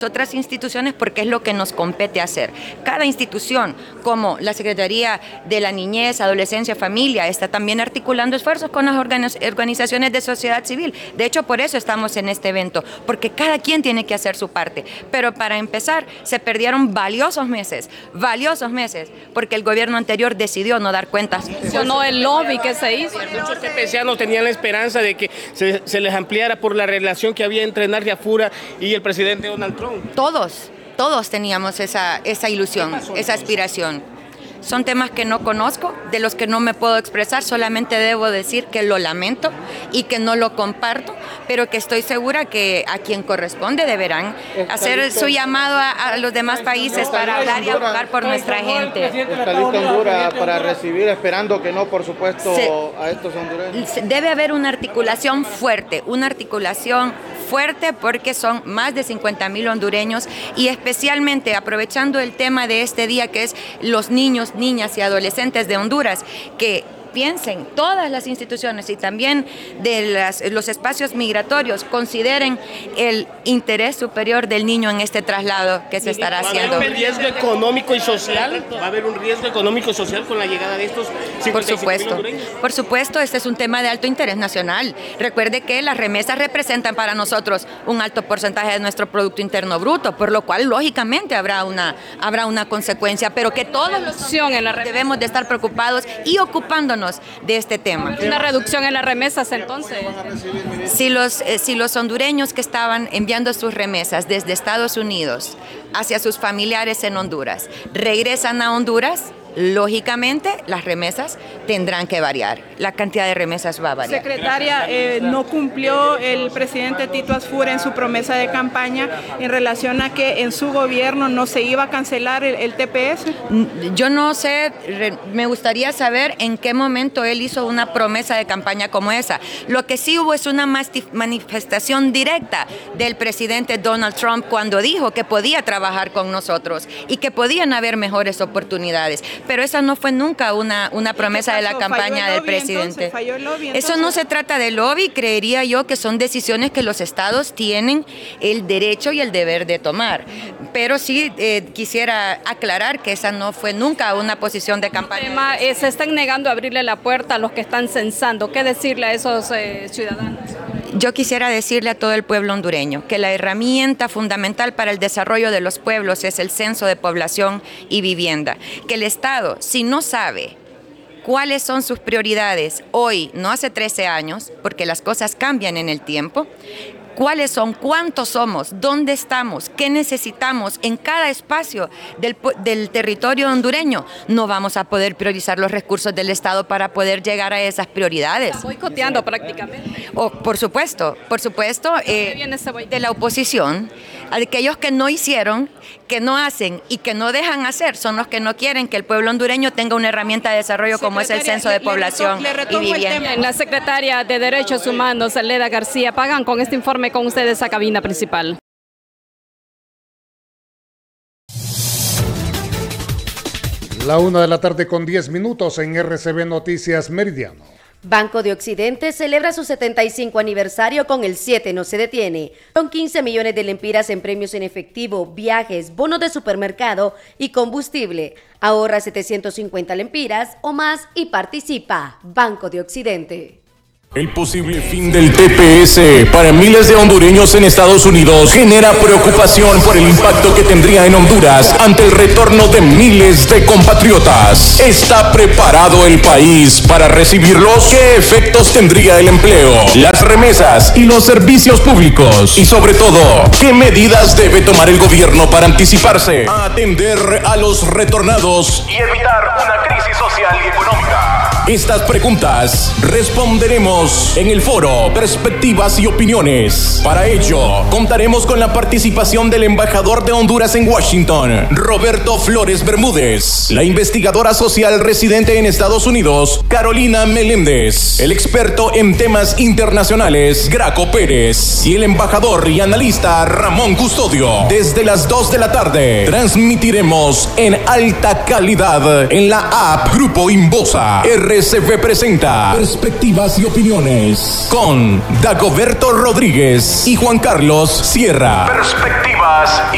otras instituciones porque es lo que nos compete hacer. Cada institución, como la Secretaría de la Niñez, Adolescencia, Familia, está también articulando esfuerzos con las organizaciones de sociedad civil. De hecho, por eso estamos en este evento, porque cada quien tiene que hacer su parte. Pero para empezar, se perdieron valiosos meses, porque el gobierno anterior decidió no dar cuentas. Funcionó el lobby que se hizo. Muchos TPCanos tenían la esperanza de que se les ampliara por la relación que había entre Narja Fura y el presidente Donald Trump. Todos teníamos esa ilusión, esa aspiración. Son temas que no conozco, de los que no me puedo expresar, solamente debo decir que lo lamento y que no lo comparto, pero que estoy segura que a quien corresponde deberán hacer su llamado a los demás países para hablar y abogar por nuestra gente. ¿Está lista Honduras para recibir, esperando que no, por supuesto, a estos hondureños? Debe haber una articulación fuerte porque son más de 50,000 hondureños y especialmente aprovechando el tema de este día que es los niños, niñas y adolescentes de Honduras, que piensen, todas las instituciones y también de los espacios migratorios consideren el interés superior del niño en este traslado que se estará haciendo. ¿Va a haber un riesgo económico y social? ¿Va a haber un riesgo económico y social con la llegada de estos 55,000 hondureños? Por supuesto, este es un tema de alto interés nacional. Recuerde que las remesas representan para nosotros un alto porcentaje de nuestro Producto Interno Bruto, por lo cual lógicamente habrá una consecuencia, pero que todos los debemos de estar preocupados y ocupándonos de este tema. ¿Una reducción en las remesas entonces? Si los hondureños que estaban enviando sus remesas desde Estados Unidos hacia sus familiares en Honduras regresan a Honduras, lógicamente las remesas tendrán que variar. La cantidad de remesas va a variar. Secretaria, no cumplió el presidente Tito Asfura en su promesa de campaña en relación a que en su gobierno no se iba a cancelar el TPS. Yo no sé, me gustaría saber en qué momento él hizo una promesa de campaña como esa. Lo que sí hubo es una manifestación directa del presidente Donald Trump cuando dijo que podía trabajar con nosotros y que podían haber mejores oportunidades. Pero esa no fue nunca una promesa de la campaña del presidente. Eso no se trata de lobby, creería yo que son decisiones que los estados tienen el derecho y el deber de tomar. Pero sí quisiera aclarar que esa no fue nunca una posición de campaña. Se están negando a abrirle la puerta a los que están censando. ¿Qué decirle a esos ciudadanos? Yo quisiera decirle a todo el pueblo hondureño que la herramienta fundamental para el desarrollo de los pueblos es el censo de población y vivienda. Que el Estado, si no sabe cuáles son sus prioridades hoy, no hace 13 años, porque las cosas cambian en el tiempo, cuáles son, cuántos somos, dónde estamos, qué necesitamos en cada espacio del territorio hondureño, no vamos a poder priorizar los recursos del Estado para poder llegar a esas prioridades. Está boicoteando prácticamente. Por supuesto, de la oposición, aquellos que no hicieron, que no hacen y que no dejan hacer, son los que no quieren que el pueblo hondureño tenga una herramienta de desarrollo como es el censo de población y vivienda. La secretaria de Derechos Humanos, Leda García Pagán, con este informe con ustedes a cabina principal. La 1:10 p.m. en RCB Noticias Meridiano. Banco de Occidente celebra su 75 aniversario con el 7 no se detiene. Son 15 millones de lempiras en premios en efectivo, viajes, bonos de supermercado y combustible. Ahorra 750 lempiras o más y participa. Banco de Occidente. El posible fin del TPS para miles de hondureños en Estados Unidos genera preocupación por el impacto que tendría en Honduras ante el retorno de miles de compatriotas. ¿Está preparado el país para recibirlos? ¿Qué efectos tendría el empleo, las remesas y los servicios públicos? Y sobre todo, ¿qué medidas debe tomar el gobierno para anticiparse a atender a los retornados y evitar una crisis social y económica? Estas preguntas responderemos en el foro Perspectivas y Opiniones. Para ello, contaremos con la participación del embajador de Honduras en Washington, Roberto Flores Bermúdez, la investigadora social residente en Estados Unidos, Carolina Meléndez, el experto en temas internacionales, Graco Pérez, y el embajador y analista Ramón Custodio. Desde las 2 de la tarde, transmitiremos en alta calidad en la app Grupo Inbosa. RCV presenta Perspectivas y Opiniones con Dagoberto Rodríguez y Juan Carlos Sierra. Perspectivas y